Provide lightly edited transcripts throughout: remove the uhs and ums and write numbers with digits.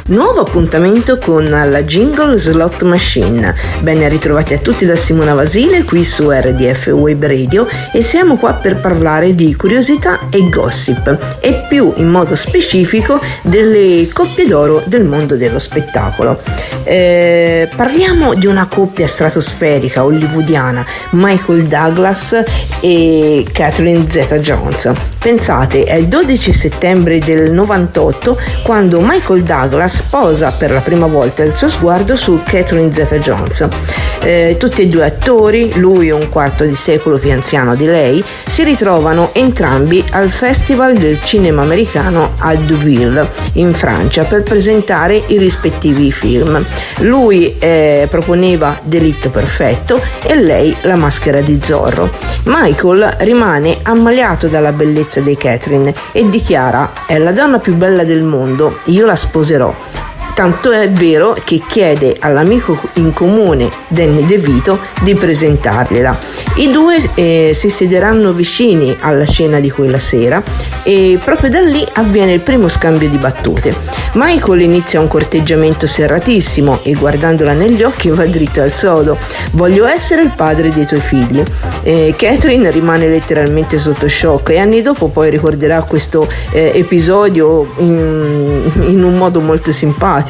Nuovo appuntamento con la Jingle Slot Machine. Ben ritrovati a tutti da Simona Vasile qui su RDF Web Radio, e siamo qua per parlare di curiosità e gossip, e più in modo specifico delle coppie d'oro del mondo dello spettacolo. Parliamo di una coppia stratosferica hollywoodiana, Michael Douglas e Catherine Zeta-Jones. Pensate, è il 12 settembre del 98 quando Michael Douglas posa per la prima volta il suo sguardo su Catherine Zeta-Jones. Tutti e due attori, lui un quarto di secolo più anziano di lei, si ritrovano entrambi al Festival del Cinema Americano a Deauville, in Francia, per presentare i rispettivi film. Lui proponeva Delitto perfetto e lei La maschera di Zorro. Michael rimane ammaliato dalla bellezza di Catherine e dichiara: è la donna più bella del mondo, io la sposerò. Tanto è vero che chiede all'amico in comune Danny DeVito di presentargliela. I due si siederanno vicini alla cena di quella sera e proprio da lì avviene il primo scambio di battute. Michael inizia un corteggiamento serratissimo e guardandola negli occhi va dritto al sodo: voglio essere il padre dei tuoi figli. Catherine rimane letteralmente sotto shock e anni dopo poi ricorderà questo episodio in un modo molto simpatico.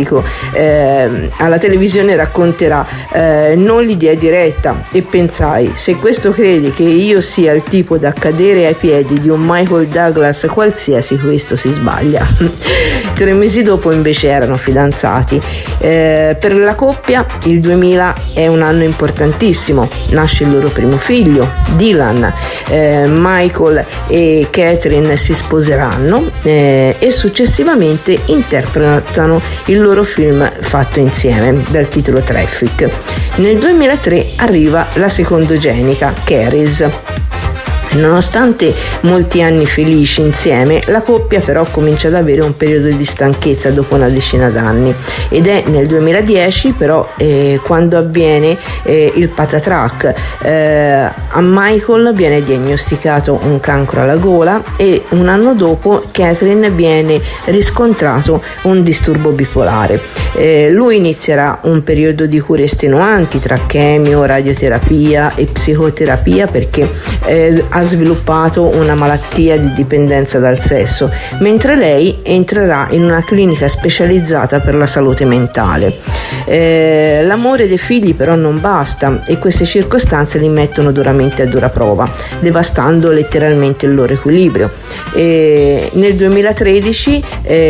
Alla televisione racconterà: non l'idea diretta, e pensai, se questo credi che io sia il tipo da cadere ai piedi di un Michael Douglas qualsiasi, questo si sbaglia. 3 mesi dopo invece erano fidanzati. Per la coppia il 2000 è un anno importantissimo, nasce il loro primo figlio, Dylan. Michael e Catherine si sposeranno e successivamente interpretano il loro film fatto insieme dal titolo Traffic. Nel 2003 arriva la secondogenita, Caris. Nonostante molti anni felici insieme, la coppia però comincia ad avere un periodo di stanchezza dopo una decina d'anni, ed è nel 2010 però quando avviene il patatrac. A Michael viene diagnosticato un cancro alla gola e un anno dopo Catherine viene riscontrato un disturbo bipolare. Lui inizierà un periodo di cure estenuanti tra chemio, radioterapia e psicoterapia perché ha sviluppato una malattia di dipendenza dal sesso, mentre lei entrerà in una clinica specializzata per la salute mentale. L'amore dei figli però non basta e queste circostanze li mettono duramente a dura prova, devastando letteralmente il loro equilibrio. Nel 2013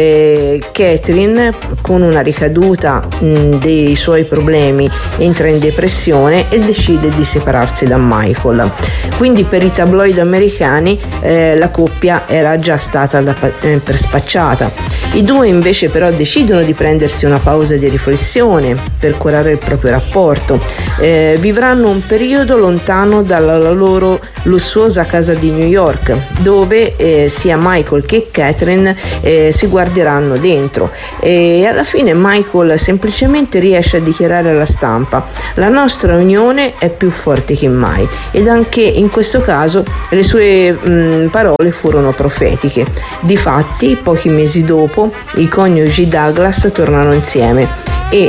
Catherine, con una ricaduta dei suoi problemi, entra in depressione e decide di separarsi da Michael. Quindi per i tabloid americani la coppia era già stata per spacciata. I due invece però decidono di prendersi una pausa di riflessione per curare il proprio rapporto. Vivranno un periodo lontano dalla loro lussuosa casa di New York, dove sia Michael che Catherine si guarderanno dentro, e alla fine Michael semplicemente riesce a dichiarare alla stampa: la nostra unione è più forte che mai. Ed anche in questo caso le sue parole furono profetiche. Difatti, pochi mesi dopo, i coniugi Douglas tornano insieme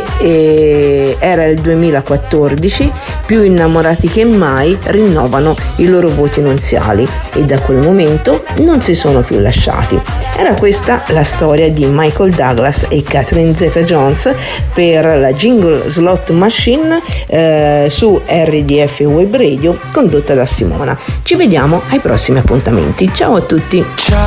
e era il 2014, più innamorati che mai rinnovano i loro voti nuziali e da quel momento non si sono più lasciati. Era questa la storia di Michael Douglas e Catherine Zeta-Jones per la Jingle Slot Machine su RDF Web Radio, condotta da Simona. Ci vediamo ai prossimi appuntamenti. Ciao a tutti. Ciao.